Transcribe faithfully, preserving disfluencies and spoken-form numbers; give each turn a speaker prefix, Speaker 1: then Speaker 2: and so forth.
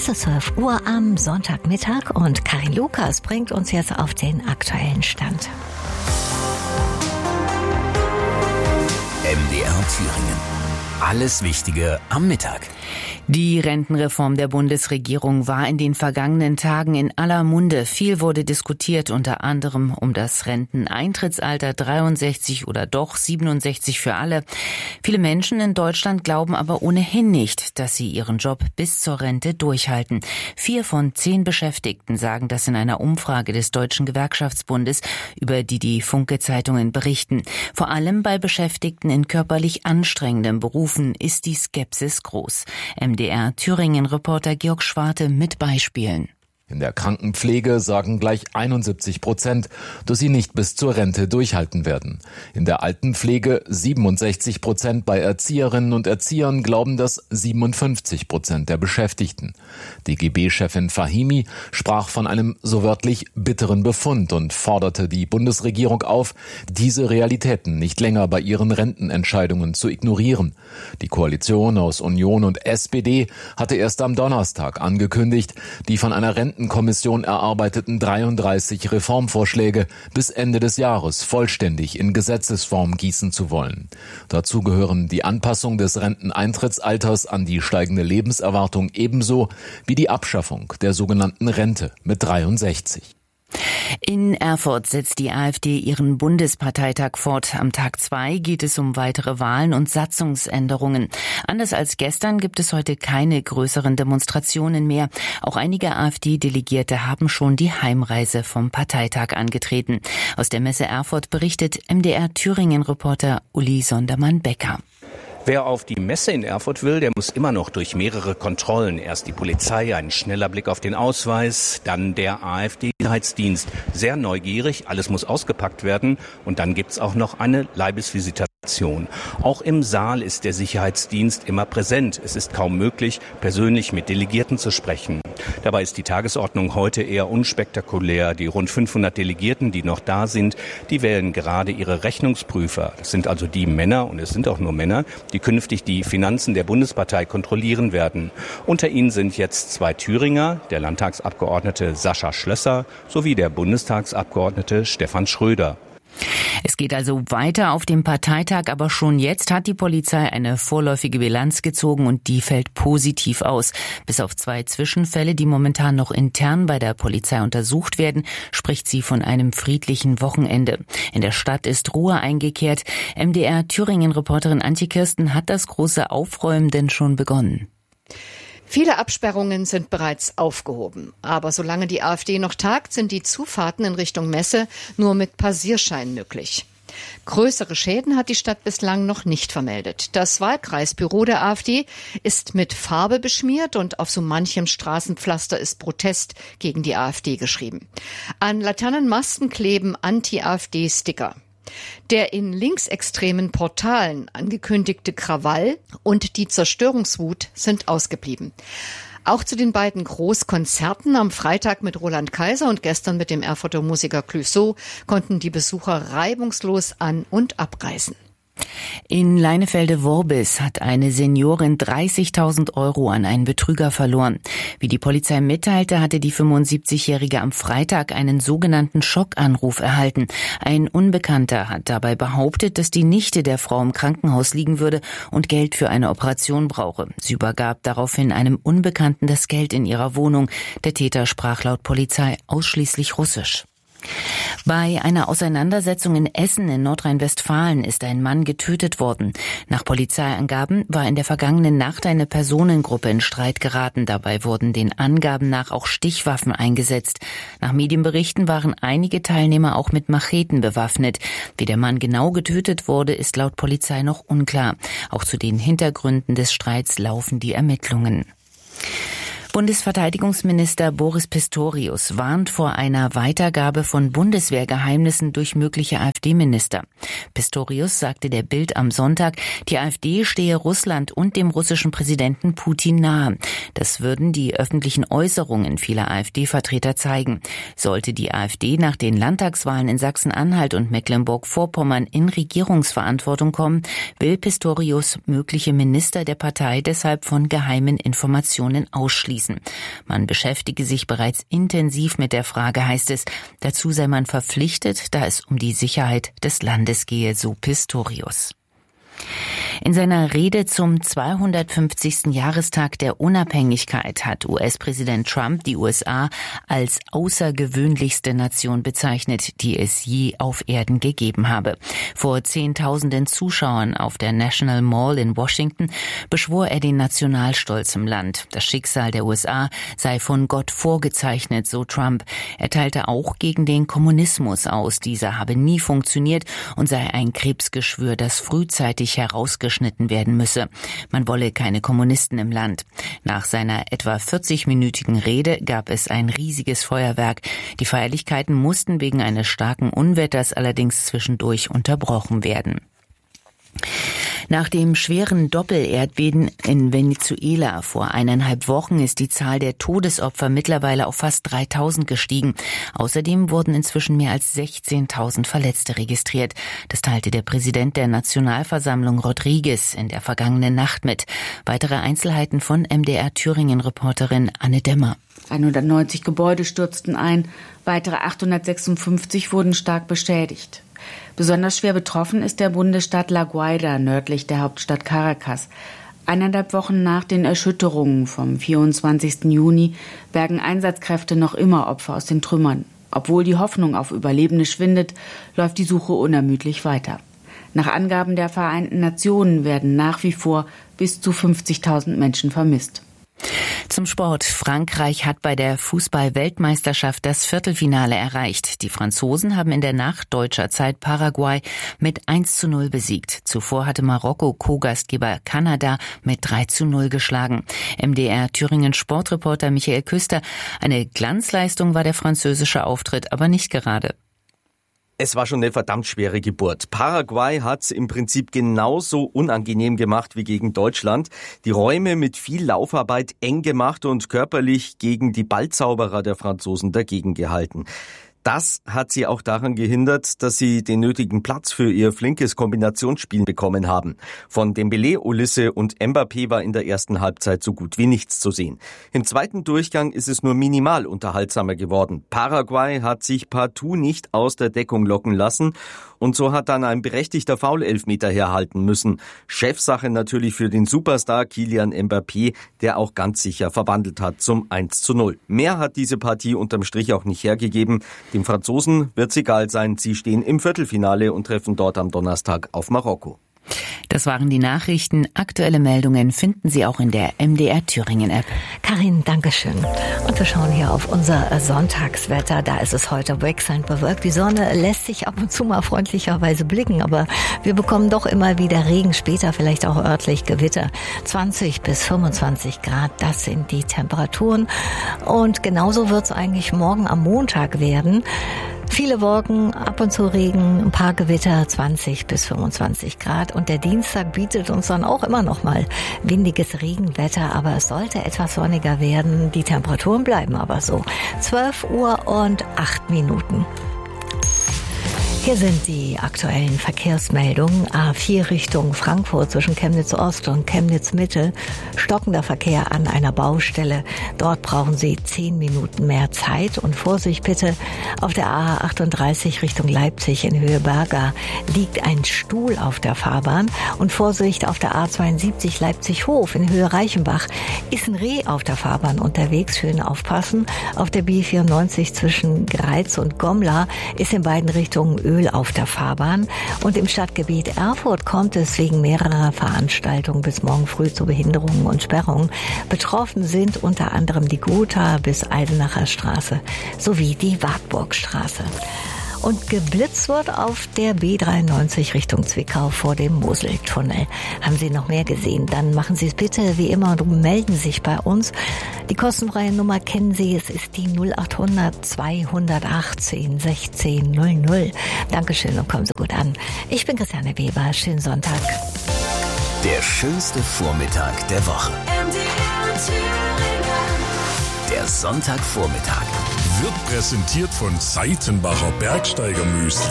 Speaker 1: Es ist zwölf Uhr am Sonntagmittag und Karin Lukas bringt uns jetzt auf den aktuellen Stand.
Speaker 2: M D R Thüringen. Alles Wichtige am Mittag.
Speaker 3: Die Rentenreform der Bundesregierung war in den vergangenen Tagen in aller Munde. Viel wurde diskutiert, unter anderem um das Renteneintrittsalter dreiundsechzig oder doch siebenundsechzig für alle. Viele Menschen in Deutschland glauben aber ohnehin nicht, dass sie ihren Job bis zur Rente durchhalten. Vier von zehn Beschäftigten sagen das in einer Umfrage des Deutschen Gewerkschaftsbundes, über die die Funke-Zeitungen berichten. Vor allem bei Beschäftigten in körperlich anstrengenden Berufen ist die Skepsis groß. M D R Thüringen-Reporter Georg Schwarte mit Beispielen.
Speaker 4: In der Krankenpflege sagen gleich einundsiebzig Prozent, dass sie nicht bis zur Rente durchhalten werden. In der Altenpflege siebenundsechzig Prozent, bei Erzieherinnen und Erziehern glauben das siebenundfünfzig Prozent der Beschäftigten. D G B-Chefin Fahimi sprach von einem so wörtlich bitteren Befund und forderte die Bundesregierung auf, diese Realitäten nicht länger bei ihren Rentenentscheidungen zu ignorieren. Die Koalition aus Union und S P D hatte erst am Donnerstag angekündigt, die von einer Renten Kommission erarbeiteten dreiunddreißig Reformvorschläge bis Ende des Jahres vollständig in Gesetzesform gießen zu wollen. Dazu gehören die Anpassung des Renteneintrittsalters an die steigende Lebenserwartung ebenso wie die Abschaffung der sogenannten Rente mit dreiundsechzig.
Speaker 3: In Erfurt setzt die AfD ihren Bundesparteitag fort. Am Tag zwei geht es um weitere Wahlen und Satzungsänderungen. Anders als gestern gibt es heute keine größeren Demonstrationen mehr. Auch einige AfD-Delegierte haben schon die Heimreise vom Parteitag angetreten. Aus der Messe Erfurt berichtet M D R Thüringen-Reporter Uli Sondermann-Becker.
Speaker 5: Wer auf die Messe in Erfurt will, der muss immer noch durch mehrere Kontrollen. Erst die Polizei, ein schneller Blick auf den Ausweis, dann der AfD-Sicherheitsdienst. Sehr neugierig, alles muss ausgepackt werden und dann gibt's auch noch eine Leibesvisitation. Auch im Saal ist der Sicherheitsdienst immer präsent. Es ist kaum möglich, persönlich mit Delegierten zu sprechen. Dabei ist die Tagesordnung heute eher unspektakulär. Die rund fünfhundert Delegierten, die noch da sind, die wählen gerade ihre Rechnungsprüfer. Das sind also die Männer, und es sind auch nur Männer, die künftig die Finanzen der Bundespartei kontrollieren werden. Unter ihnen sind jetzt zwei Thüringer, der Landtagsabgeordnete Sascha Schlösser sowie der Bundestagsabgeordnete Stefan Schröder.
Speaker 3: Es geht also weiter auf dem Parteitag, aber schon jetzt hat die Polizei eine vorläufige Bilanz gezogen und die fällt positiv aus. Bis auf zwei Zwischenfälle, die momentan noch intern bei der Polizei untersucht werden, spricht sie von einem friedlichen Wochenende. In der Stadt ist Ruhe eingekehrt. M D R Thüringen-Reporterin Antje Kirsten, hat das große Aufräumen denn schon begonnen?
Speaker 6: Viele Absperrungen sind bereits aufgehoben. Aber solange die AfD noch tagt, sind die Zufahrten in Richtung Messe nur mit Passierschein möglich. Größere Schäden hat die Stadt bislang noch nicht vermeldet. Das Wahlkreisbüro der AfD ist mit Farbe beschmiert und auf so manchem Straßenpflaster ist Protest gegen die AfD geschrieben. An Laternenmasten kleben Anti-AfD-Sticker. Der in linksextremen Portalen angekündigte Krawall und die Zerstörungswut sind ausgeblieben. Auch zu den beiden Großkonzerten am Freitag mit Roland Kaiser und gestern mit dem Erfurter Musiker Clouseau konnten die Besucher reibungslos an- und abreisen.
Speaker 3: In Leinefelde-Worbis hat eine Seniorin dreißigtausend Euro an einen Betrüger verloren. Wie die Polizei mitteilte, hatte die fünfundsiebzigjährige am Freitag einen sogenannten Schockanruf erhalten. Ein Unbekannter hat dabei behauptet, dass die Nichte der Frau im Krankenhaus liegen würde und Geld für eine Operation brauche. Sie übergab daraufhin einem Unbekannten das Geld in ihrer Wohnung. Der Täter sprach laut Polizei ausschließlich Russisch. Bei einer Auseinandersetzung in Essen in Nordrhein-Westfalen ist ein Mann getötet worden. Nach Polizeiangaben war in der vergangenen Nacht eine Personengruppe in Streit geraten. Dabei wurden den Angaben nach auch Stichwaffen eingesetzt. Nach Medienberichten waren einige Teilnehmer auch mit Macheten bewaffnet. Wie der Mann genau getötet wurde, ist laut Polizei noch unklar. Auch zu den Hintergründen des Streits laufen die Ermittlungen. Bundesverteidigungsminister Boris Pistorius warnt vor einer Weitergabe von Bundeswehrgeheimnissen durch mögliche AfD-Minister. Pistorius sagte der Bild am Sonntag, die AfD stehe Russland und dem russischen Präsidenten Putin nahe. Das würden die öffentlichen Äußerungen vieler AfD-Vertreter zeigen. Sollte die AfD nach den Landtagswahlen in Sachsen-Anhalt und Mecklenburg-Vorpommern in Regierungsverantwortung kommen, will Pistorius mögliche Minister der Partei deshalb von geheimen Informationen ausschließen. Man beschäftige sich bereits intensiv mit der Frage, heißt es. Dazu sei man verpflichtet, da es um die Sicherheit des Landes gehe, so Pistorius. In seiner Rede zum zweihundertfünfzigsten Jahrestag der Unabhängigkeit hat U S-Präsident Trump die U S A als außergewöhnlichste Nation bezeichnet, die es je auf Erden gegeben habe. Vor Zehntausenden Zuschauern auf der National Mall in Washington beschwor er den Nationalstolz im Land. Das Schicksal der U S A sei von Gott vorgezeichnet, so Trump. Er teilte auch gegen den Kommunismus aus. Dieser habe nie funktioniert und sei ein Krebsgeschwür, das frühzeitig herausgeschnitten werden müsse. Man wolle keine Kommunisten im Land. Nach seiner etwa vierzigminütigen Rede gab es ein riesiges Feuerwerk. Die Feierlichkeiten mussten wegen eines starken Unwetters allerdings zwischendurch unterbrochen werden. Nach dem schweren Doppelerdbeben in Venezuela vor eineinhalb Wochen ist die Zahl der Todesopfer mittlerweile auf fast dreitausend gestiegen. Außerdem wurden inzwischen mehr als sechzehntausend Verletzte registriert. Das teilte der Präsident der Nationalversammlung Rodriguez in der vergangenen Nacht mit. Weitere Einzelheiten von M D R Thüringen-Reporterin Anne Demmer.
Speaker 7: hundertneunzig Gebäude stürzten ein, weitere achthundertsechsundfünfzig wurden stark beschädigt. Besonders schwer betroffen ist der Bundesstaat La Guaira, nördlich der Hauptstadt Caracas. Eineinhalb Wochen nach den Erschütterungen vom vierundzwanzigsten Juni bergen Einsatzkräfte noch immer Opfer aus den Trümmern. Obwohl die Hoffnung auf Überlebende schwindet, läuft die Suche unermüdlich weiter. Nach Angaben der Vereinten Nationen werden nach wie vor bis zu fünfzigtausend Menschen vermisst.
Speaker 3: Zum Sport. Frankreich hat bei der Fußball-Weltmeisterschaft das Viertelfinale erreicht. Die Franzosen haben in der Nacht deutscher Zeit Paraguay mit eins zu null besiegt. Zuvor hatte Marokko Co-Gastgeber Kanada mit drei zu null geschlagen. M D R Thüringen Sportreporter Michael Küster. Eine Glanzleistung war der französische Auftritt, aber nicht gerade.
Speaker 8: Es war schon eine verdammt schwere Geburt. Paraguay hat's im Prinzip genauso unangenehm gemacht wie gegen Deutschland. Die Räume mit viel Laufarbeit eng gemacht und körperlich gegen die Ballzauberer der Franzosen dagegen gehalten. Das hat sie auch daran gehindert, dass sie den nötigen Platz für ihr flinkes Kombinationsspiel bekommen haben. Von Dembélé, Olise und Mbappé war in der ersten Halbzeit so gut wie nichts zu sehen. Im zweiten Durchgang ist es nur minimal unterhaltsamer geworden. Paraguay hat sich partout nicht aus der Deckung locken lassen und so hat dann ein berechtigter Foul-Elfmeter herhalten müssen. Chefsache natürlich für den Superstar Kylian Mbappé, der auch ganz sicher verwandelt hat zum eins zu null. Mehr hat diese Partie unterm Strich auch nicht hergegeben. Den Franzosen wird's egal sein, sie stehen im Viertelfinale und treffen dort am Donnerstag auf Marokko.
Speaker 3: Das waren die Nachrichten. Aktuelle Meldungen finden Sie auch in der M D R Thüringen App.
Speaker 1: Karin, Dankeschön. Und wir schauen hier auf unser Sonntagswetter. Da ist es heute wechselnd bewölkt. Die Sonne lässt sich ab und zu mal freundlicherweise blicken, aber wir bekommen doch immer wieder Regen, später vielleicht auch örtlich Gewitter. zwanzig bis fünfundzwanzig Grad, das sind die Temperaturen. Und genauso wird es eigentlich morgen am Montag werden. Viele Wolken, ab und zu Regen, ein paar Gewitter, zwanzig bis fünfundzwanzig Grad. Und der Dienstag bietet uns dann auch immer noch mal windiges Regenwetter, aber es sollte etwas sonniger werden. Die Temperaturen bleiben aber so. zwölf Uhr und acht Minuten. Hier sind die aktuellen Verkehrsmeldungen. A vier Richtung Frankfurt zwischen Chemnitz Ost und Chemnitz Mitte. Stockender Verkehr an einer Baustelle. Dort brauchen Sie zehn Minuten mehr Zeit. Und Vorsicht bitte, auf der A achtunddreißig Richtung Leipzig in Höhe Berga liegt ein Stuhl auf der Fahrbahn. Und Vorsicht, auf der A zweiundsiebzig Leipzig-Hof in Höhe Reichenbach ist ein Reh auf der Fahrbahn unterwegs. Schön aufpassen. Auf der B vierundneunzig zwischen Greiz und Gomla ist in beiden Richtungen Öl auf der Fahrbahn. Und im Stadtgebiet Erfurt kommt es wegen mehrerer Veranstaltungen bis morgen früh zu Behinderungen und Sperrungen. Betroffen sind unter anderem die Gotha bis Eisenacher Straße sowie die Wartburgstraße. Und geblitzt wird auf der B dreiundneunzig Richtung Zwickau vor dem Moseltunnel. Haben Sie noch mehr gesehen? Dann machen Sie es bitte wie immer und melden sich bei uns. Die kostenfreie Nummer kennen Sie, es ist die null achthundert zweihundertachtzehn sechzehn null null. Dankeschön und kommen Sie gut an. Ich bin Christiane Weber, schönen Sonntag.
Speaker 2: Der schönste Vormittag der Woche.
Speaker 9: M D R
Speaker 2: Der Sonntagvormittag
Speaker 9: wird präsentiert von Seitenbacher Bergsteiger Müsli.